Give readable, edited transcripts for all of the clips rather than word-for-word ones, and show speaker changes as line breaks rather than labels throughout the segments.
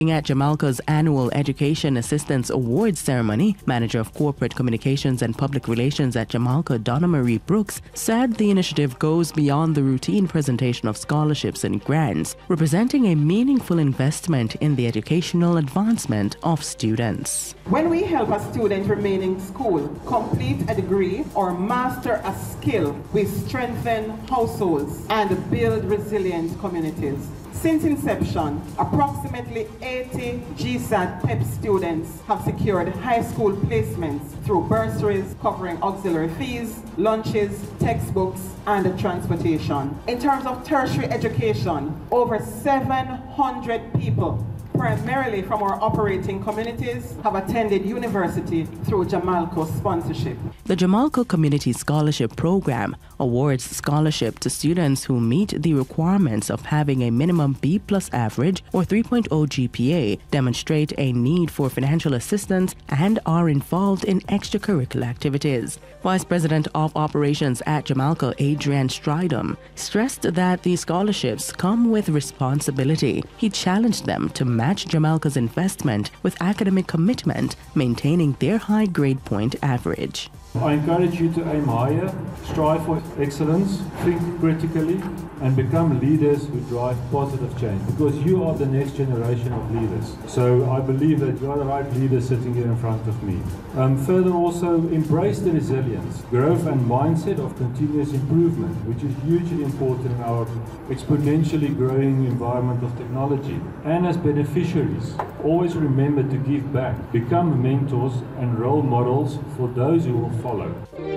At Jamalco's annual Education Assistance Awards ceremony, Manager of Corporate Communications and Public Relations at Jamalco, Donna Marie Brooks, said the initiative goes beyond the routine presentation of scholarships and grants, representing a meaningful investment in the educational advancement of students.
When we help a student remain in school, complete a degree, or master a skill, we strengthen households and build resilient communities. Since inception, approximately 80 GSAT PEP students have secured high school placements through bursaries covering auxiliary fees, lunches, textbooks, and transportation. In terms of tertiary education, over 700 people, primarily from our operating communities, have attended university through Jamalco sponsorship.
The Jamalco Community Scholarship Program awards scholarship to students who meet the requirements of having a minimum B+ average or 3.0 GPA, demonstrate a need for financial assistance, and are involved in extracurricular activities. Vice President of Operations at Jamalco, Adrian Stridham, stressed that these scholarships come with responsibility. He challenged them to match Jamalco's investment with academic commitment, maintaining their high grade point average.
I encourage you to aim higher, strive for excellence, think critically, and become leaders who drive positive change, because you are the next generation of leaders. So I believe that you are the right leader sitting here in front of me. Further, also embrace the resilience, growth and mindset of continuous improvement, which is hugely important in our exponentially growing environment of technology. And as beneficiaries, always remember to give back, become mentors and role models for those who will follow.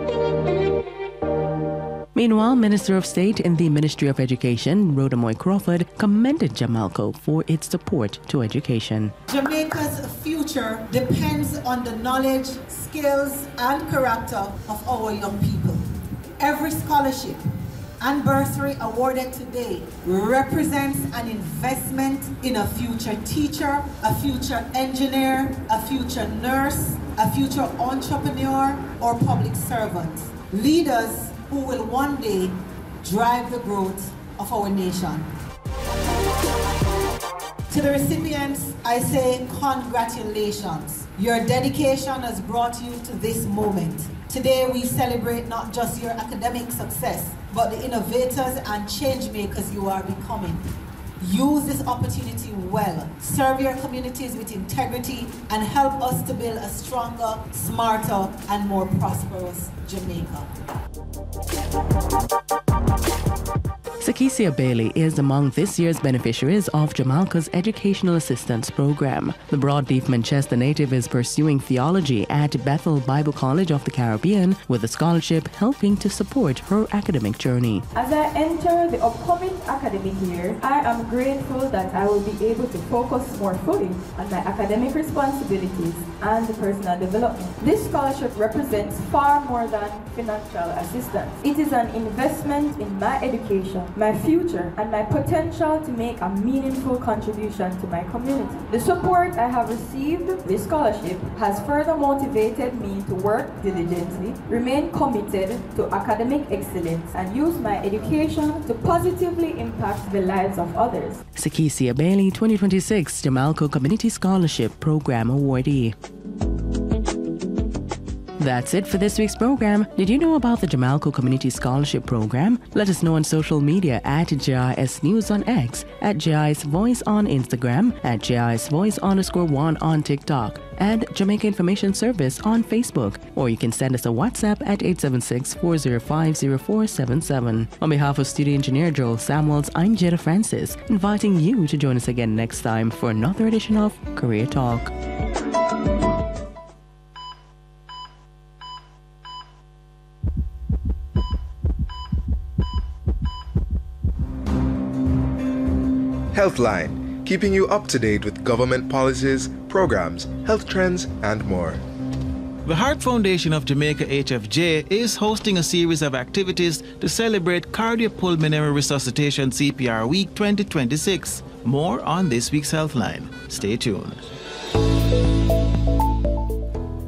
Meanwhile, Minister of State in the Ministry of Education, Rhoda Moy Crawford, commended Jamalco for its support to education.
Jamaica's future depends on the knowledge, skills, and character of our young people. Every scholarship and bursary awarded today represents an investment in a future teacher, a future engineer, a future nurse, a future entrepreneur, or public servant. Leaders who will one day drive the growth of our nation. To the recipients, I say congratulations. Your dedication has brought you to this moment. Today we celebrate not just your academic success, but the innovators and change makers you are becoming. Use this opportunity well, serve your communities with integrity, and help us to build a stronger, smarter, and more prosperous Jamaica.
Sakisia Bailey is among this year's beneficiaries of Jamalco's Educational Assistance Program. The Broadleaf Manchester native is pursuing theology at Bethel Bible College of the Caribbean, with a scholarship helping to support her academic journey.
As I enter the upcoming academic year, I am grateful that I will be able to focus more fully on my academic responsibilities and personal development. This scholarship represents far more than financial assistance. It is an investment in my education, my future, and my potential to make a meaningful contribution to my community. The support I have received, this scholarship, has further motivated me to work diligently, remain committed to academic excellence, and use my education to positively impact the lives of others.
Sakisia Bailey, 2026 Jamalco Community Scholarship Program awardee. That's it for this week's program. Did you know about the Jamalco Community Scholarship Program? Let us know on social media at JIS News on X, at JIS Voice on Instagram, at JIS Voice_1 on TikTok, and Jamaica Information Service on Facebook. Or you can send us a WhatsApp at 876-405-0477. On behalf of studio engineer Joel Samuels, I'm Jetta Francis, inviting you to join us again next time for another edition of Career Talk.
Healthline, keeping you up to date with government policies, programs, health trends, and more.
The Heart Foundation of Jamaica HFJ is hosting a series of activities to celebrate Cardiopulmonary Resuscitation CPR Week 2026. More on this week's Healthline. Stay tuned.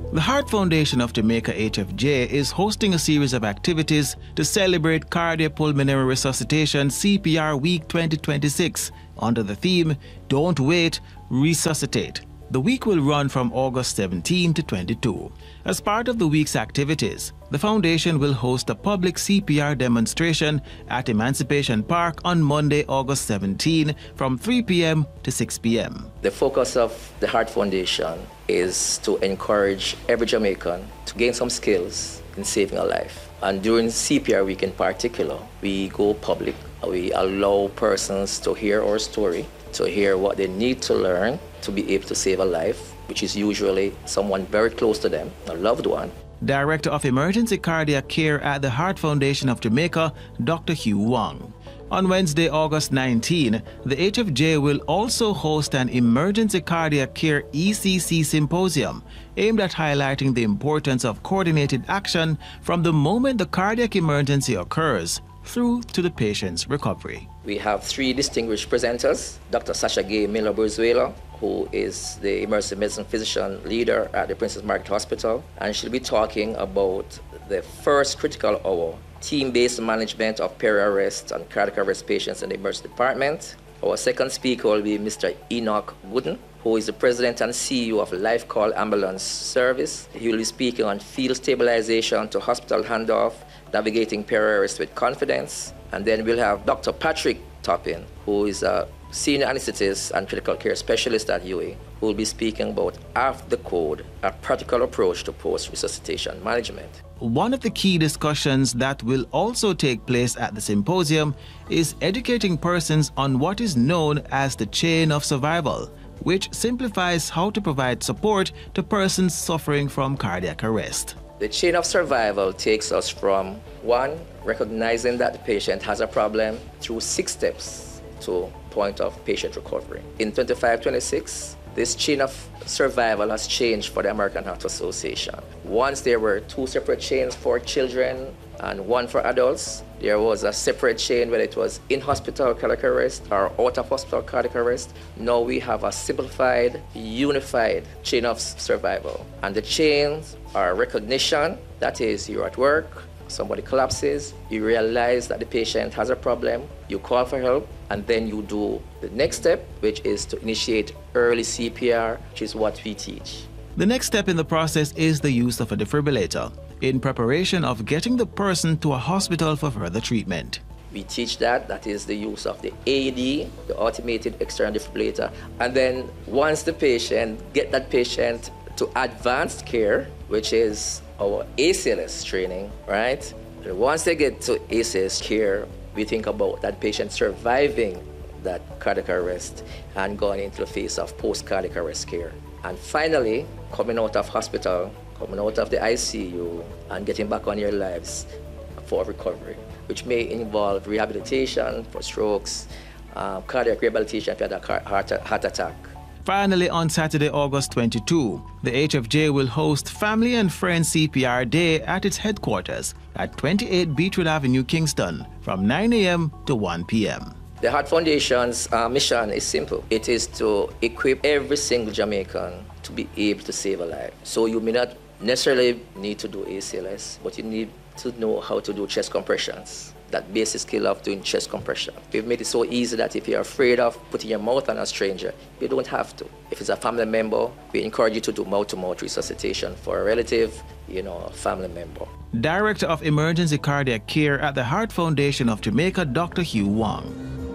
The Heart Foundation of Jamaica HFJ is hosting a series of activities to celebrate Cardiopulmonary Resuscitation CPR Week 2026 under the theme, Don't Wait, Resuscitate. The week will run from August 17 to 22. As part of the week's activities, the foundation will host a public CPR demonstration at Emancipation Park on Monday, August 17 from 3 p.m. to 6 p.m.
The focus of the Heart Foundation is to encourage every Jamaican to gain some skills in saving a life. And during CPR week in particular, we go public. We allow persons to hear our story, to hear what they need to learn to be able to save a life, which is usually someone very close to them, a loved one.
Director of Emergency Cardiac Care at the Heart Foundation of Jamaica, Dr. Hugh Wong. On Wednesday, August 19, the HFJ will also host an Emergency Cardiac Care ECC Symposium aimed at highlighting the importance of coordinated action from the moment the cardiac emergency occurs through to the patient's recovery.
We have three distinguished presenters, Dr. Sasha Gay Miller-Burzuela, who is the emergency medicine physician leader at the Princess Margaret Hospital, and she'll be talking about the first critical hour, team-based management of peri-arrest and cardiac arrest patients in the emergency department. Our second speaker will be Mr. Enoch Wooden, who is the president and CEO of Life Call Ambulance Service. He will be speaking on field stabilization to hospital handoff, navigating peri-arrest with confidence. And then we'll have Dr. Patrick Toppin, who is a senior anesthetist and critical care specialist at UA, who will be speaking about After the Code, a practical approach to post-resuscitation management.
One of the key discussions that will also take place at the symposium is educating persons on what is known as the chain of survival, which simplifies how to provide support to persons suffering from cardiac arrest.
The chain of survival takes us from 1, recognizing that the patient has a problem, through 6 steps to point of patient recovery. In 25-26, this chain of survival has changed for the American Heart Association. Once there were 2 separate chains for children and 1 for adults. There was a separate chain whether it was in-hospital cardiac arrest or out-of-hospital cardiac arrest. Now we have a simplified, unified chain of survival. And the chains are recognition, that is, you're at work, somebody collapses, you realize that the patient has a problem, you call for help, and then you do the next step, which is to initiate early CPR, which is what we teach.
The next step in the process is the use of a defibrillator in preparation of getting the person to a hospital for further treatment.
We teach that is the use of the AED, the automated external defibrillator, and then once the patient, get that patient to advanced care, which is our ACLS training, right? Once they get to ACLS care, we think about that patient surviving that cardiac arrest and going into the phase of post-cardiac arrest care. And finally, coming out of hospital, coming out of the ICU and getting back on your lives for recovery, which may involve rehabilitation for strokes, cardiac rehabilitation if you had a heart attack.
Finally, on Saturday, August 22, the HFJ will host Family and Friends CPR Day at its headquarters at 28 Beechwood Avenue, Kingston, from 9 a.m. to 1 p.m.
The Heart Foundation's mission is simple. It is to equip every single Jamaican to be able to save a life. So you may not necessarily need to do ACLS, but you need to know how to do chest compressions. That basic skill of doing chest compression. We've made it so easy that if you're afraid of putting your mouth on a stranger, you don't have to. If it's a family member, we encourage you to do mouth-to-mouth resuscitation for a relative, a family member.
Director of Emergency Cardiac Care at the Heart Foundation of Jamaica, Dr. Hugh Wong.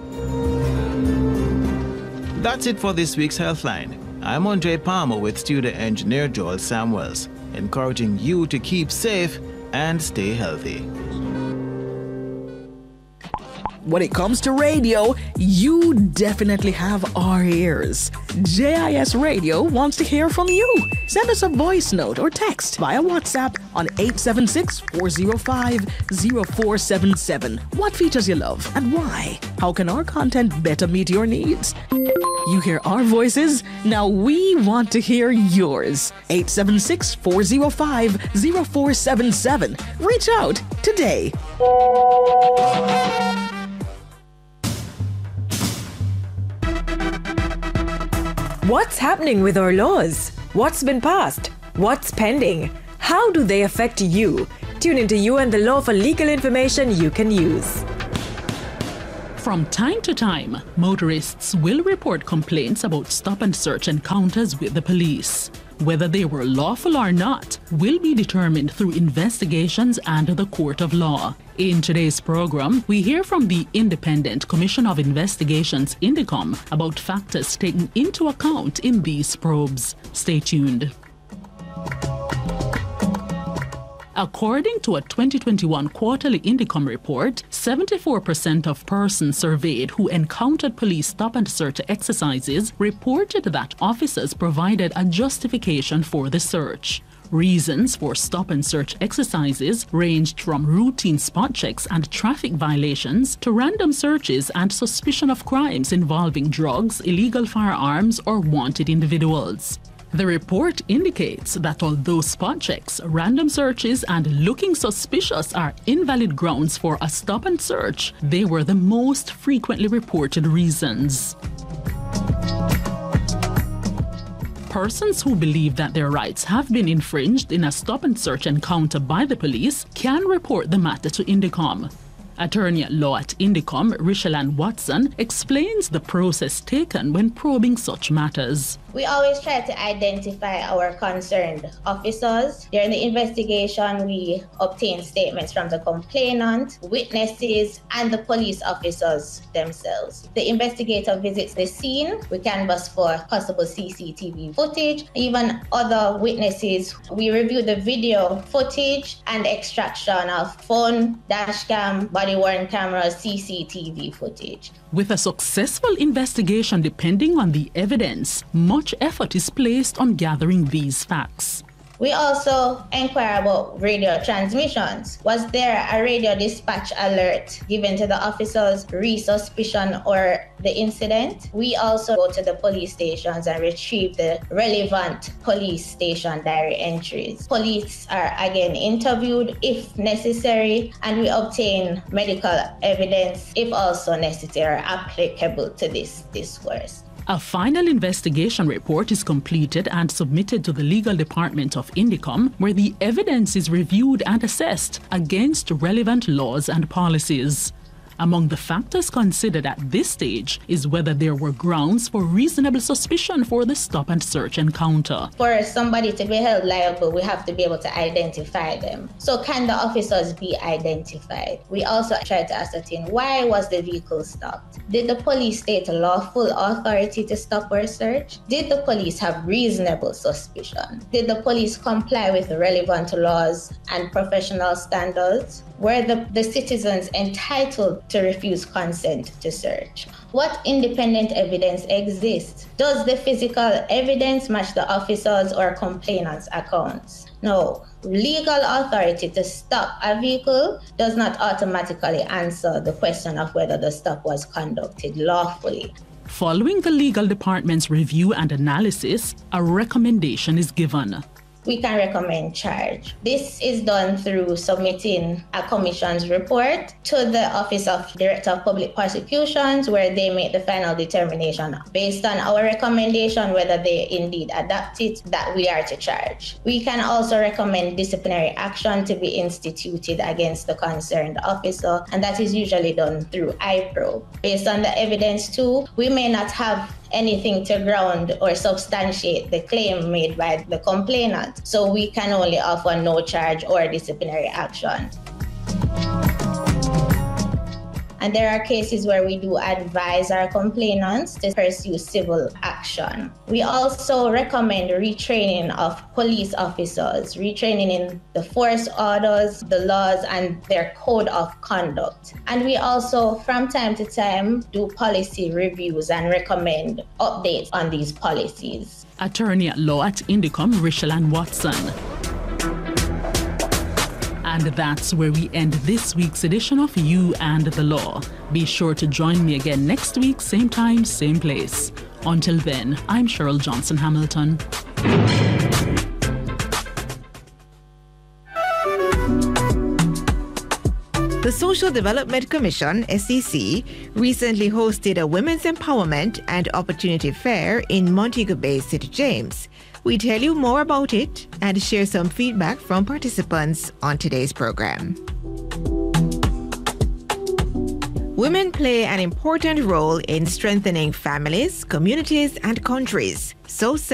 That's it for this week's Healthline. I'm Andre Palmer with studio engineer Joel Samuels, encouraging you to keep safe and stay healthy.
When it comes to radio, you definitely have our ears. JIS Radio wants to hear from you. Send us a voice note or text via WhatsApp on 876-405-0477. What features you love and why? How can our content better meet your needs? You hear our voices, now we want to hear yours. 876-405-0477. Reach out today.
What's happening with our laws? What's been passed? What's pending? How do they affect you? Tune into You and the Law for legal information you can use.
From time to time, motorists will report complaints about stop-and-search encounters with the police. Whether they were lawful or not will be determined through investigations and the court of law. In today's program, we hear from the Independent Commission of Investigations, INDECOM, about factors taken into account in these probes. Stay tuned. According to a 2021 quarterly INDECOM report, 74% of persons surveyed who encountered police stop-and-search exercises reported that officers provided a justification for the search. Reasons for stop-and-search exercises ranged from routine spot checks and traffic violations to random searches and suspicion of crimes involving drugs, illegal firearms, or wanted individuals. The report indicates that although spot checks, random searches, and looking suspicious are invalid grounds for a stop and search, they were the most frequently reported reasons. Persons who believe that their rights have been infringed in a stop and search encounter by the police can report the matter to INDECOM. Attorney at law at INDECOM, Richelle Watson, explains the process taken when probing such matters.
We always try to identify our concerned officers. During the investigation, we obtain statements from the complainant, witnesses, and the police officers themselves. The investigator visits the scene. We canvass for possible CCTV footage, even other witnesses. We review the video footage and extraction of phone, dash cam, body-worn cameras, CCTV footage.
With a successful investigation depending on the evidence, much effort is placed on gathering these facts.
We also inquire about radio transmissions. Was there a radio dispatch alert given to the officers re-suspicion or the incident? We also go to the police stations and retrieve the relevant police station diary entries. Police are again interviewed if necessary, and we obtain medical evidence if also necessary or applicable to this discourse.
A final investigation report is completed and submitted to the legal department of INDECOM, where the evidence is reviewed and assessed against relevant laws and policies. Among the factors considered at this stage is whether there were grounds for reasonable suspicion for the stop-and-search encounter.
For somebody to be held liable, we have to be able to identify them. So can the officers be identified? We also try to ascertain, why was the vehicle stopped? Did the police state lawful authority to stop or search? Did the police have reasonable suspicion? Did the police comply with relevant laws and professional standards? Were the citizens entitled to refuse consent to search? What independent evidence exists? Does the physical evidence match the officers' or complainants' accounts? No. Legal authority to stop a vehicle does not automatically answer the question of whether the stop was conducted lawfully.
Following the legal department's review and analysis, a recommendation is given.
We can recommend charge. This is done through submitting a commission's report to the Office of Director of Public Prosecutions, where they make the final determination based on our recommendation whether they indeed adapt it, that we are to charge. We can also recommend disciplinary action to be instituted against the concerned officer, and that is usually done through iProbe. Based on the evidence too, we may not have anything to ground or substantiate the claim made by the complainant, so we can only offer no charge or disciplinary action. And there are cases where we do advise our complainants to pursue civil action. We also recommend retraining of police officers, retraining in the force orders, the laws, and their code of conduct. And we also, from time to time, do policy reviews and recommend updates on these policies.
Attorney at law at INDECOM, Richelle Watson. And that's where we end this week's edition of You and the Law. Be sure to join me again next week, same time, same place. Until then, I'm Cheryl Johnson Hamilton.
The Social Development Commission, SEC, recently hosted a Women's Empowerment and Opportunity Fair in Montego Bay, St. James. We tell you more about it and share some feedback from participants on today's program. Women play an important role in strengthening families, communities, and countries. So